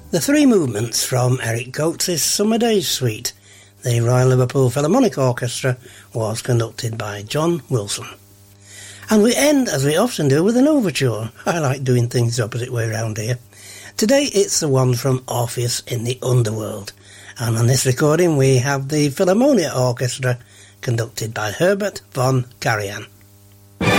The three movements from Eric Coates' Summer Days Suite. The Royal Liverpool Philharmonic Orchestra was conducted by John Wilson. And we end, as we often do, with an overture. I like doing things the opposite way around here. Today it's the one from Orpheus in the Underworld. And on this recording we have the Philharmonia Orchestra conducted by Herbert von Karajan.